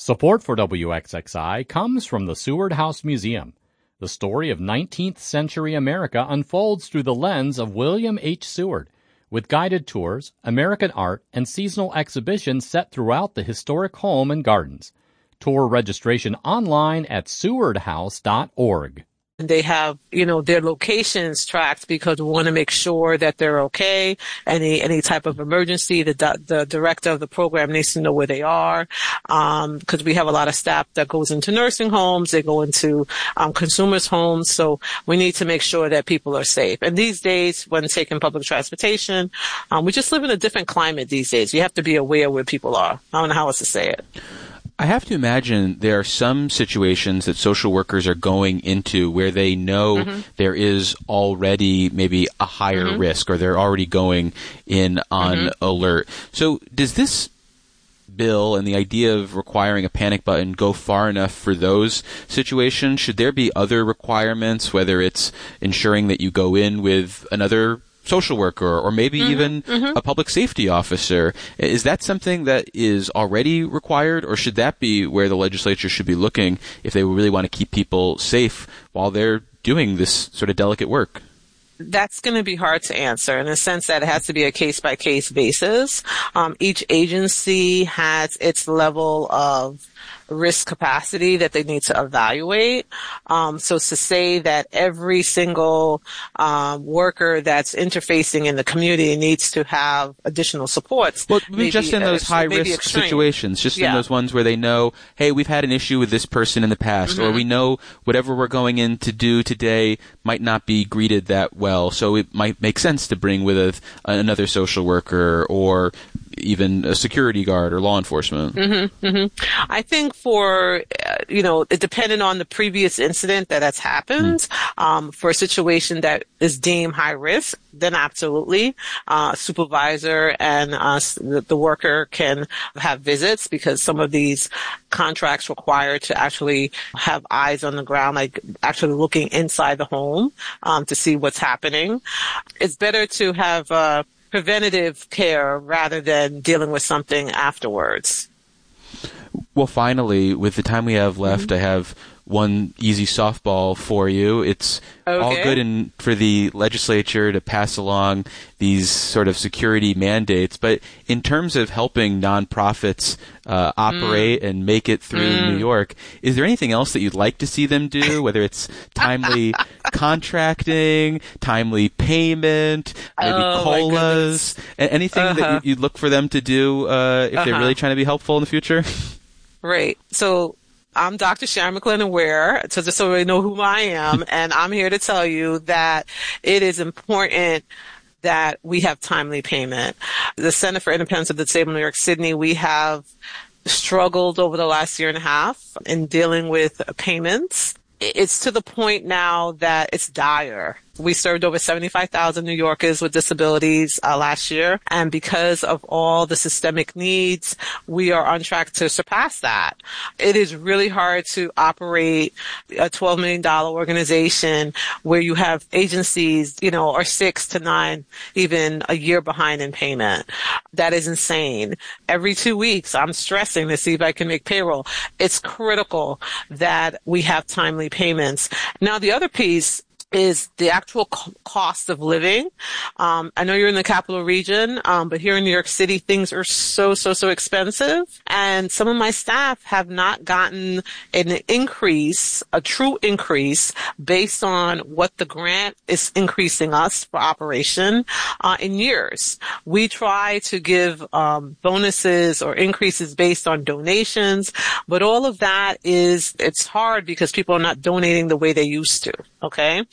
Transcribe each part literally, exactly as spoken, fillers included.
Support for W X X I comes from the Seward House Museum. The story of nineteenth century America unfolds through the lens of William H. Seward, with guided tours, American art, and seasonal exhibitions set throughout the historic home and gardens. Tour registration online at seward house dot org. They have, you know, their locations tracked because we want to make sure that they're okay. Any any type of emergency, the the director of the program needs to know where they are, um, because we have a lot of staff that goes into nursing homes, they go into um, consumers' homes, so we need to make sure that people are safe. And these days, when taking public transportation, um, we just live in a different climate these days. You have to be aware where people are. I don't know how else to say it. I have to imagine there are some situations that social workers are going into where they know mm-hmm. there is already maybe a higher mm-hmm. risk, or they're already going in on mm-hmm. alert. So does this bill and the idea of requiring a panic button go far enough for those situations? Should there be other requirements, whether it's ensuring that you go in with another social worker or maybe mm-hmm, even mm-hmm. a public safety officer? Is that something that is already required, or should that be where the legislature should be looking if they really want to keep people safe while they're doing this sort of delicate work? That's going to be hard to answer in the sense that it has to be a case-by-case basis. Um, each agency has its level of risk capacity that they need to evaluate. Um, so to say that every single um, worker that's interfacing in the community needs to have additional supports. Well, maybe just in those uh, high-risk situations, just yeah. in those ones where they know, hey, we've had an issue with this person in the past, mm-hmm. or we know whatever we're going in to do today might not be greeted that well, so it might make sense to bring with a, another social worker or even a security guard or law enforcement. Mm-hmm, mm-hmm. I think for, uh, you know, it depending on the previous incident that has happened, mm. um, for a situation that is deemed high risk, then absolutely, uh, supervisor and uh, the, the worker can have visits, because some of these contracts require to actually have eyes on the ground, like actually looking inside the home um, to see what's happening. It's better to have uh, preventative care rather than dealing with something afterwards. Well, finally, with the time we have left, mm-hmm. I have one easy softball for you. It's okay. all good in, for the legislature to pass along these sort of security mandates, but in terms of helping nonprofits uh, operate mm. and make it through mm. New York, is there anything else that you'd like to see them do, whether it's timely contracting, timely payment, maybe oh, COLAs, anything uh-huh. that you'd look for them to do uh, if uh-huh. they're really trying to be helpful in the future? Right. So I'm Doctor Sharon McLennan Ware, so just so you know who I am, and I'm here to tell you that it is important that we have timely payment. The Center for Independence of the Disabled in New York City, we have struggled over the last year and a half in dealing with payments. It's to the point now that it's dire. We served over seventy-five thousand New Yorkers with disabilities uh, last year, and because of all the systemic needs, we are on track to surpass that. It is really hard to operate a twelve million dollars organization where you have agencies, you know, are six to nine, even a year behind in payment. That is insane. Every two weeks, I'm stressing to see if I can make payroll. It's critical that we have timely payments. Now, the other piece is the actual co- cost of living. Um, I know you're in the capital region, um, but here in New York City, things are so, so, so expensive. And some of my staff have not gotten an increase, a true increase, based on what the grant is increasing us for operation uh, in years. We try to give um, bonuses or increases based on donations, but all of that is, it's hard because people are not donating the way they used to, okay?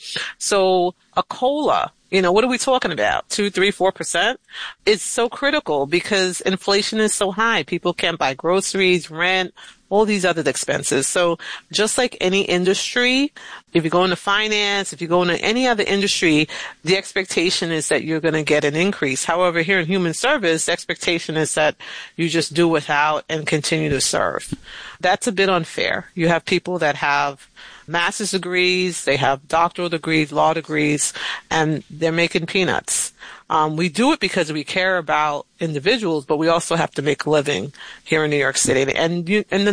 So a COLA, you know, what are we talking about? Two, three, four percent? It's so critical because inflation is so high. People can't buy groceries, rent, all these other expenses. So just like any industry, if you go into finance, if you go into any other industry, the expectation is that you're going to get an increase. However, here in human service, the expectation is that you just do without and continue to serve. That's a bit unfair. You have people that have master's degrees, they have doctoral degrees, law degrees, and they're making peanuts. Um, we do it because we care about individuals, but we also have to make a living here in New York City. And you, and the